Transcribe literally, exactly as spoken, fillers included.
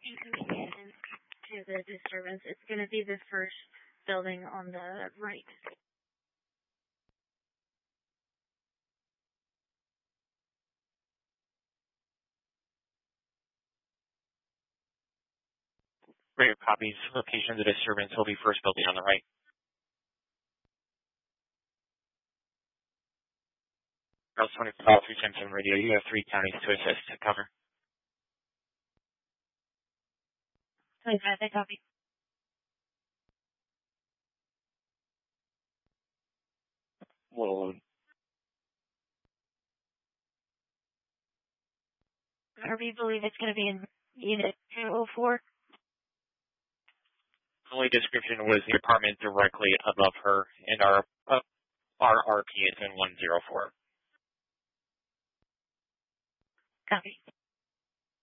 inconvenience to the disturbance. It's going to be the first building on the right. Great copies. Location of the disturbance will be first building on the right. Charles twenty-five, three times seven radio. You have three counties to assist to cover. twenty-five, I copy. Well, Or we believe it's going to be in Unit two oh four. the only description was the apartment directly above her, and our uh, our R P is in one oh four. Copy.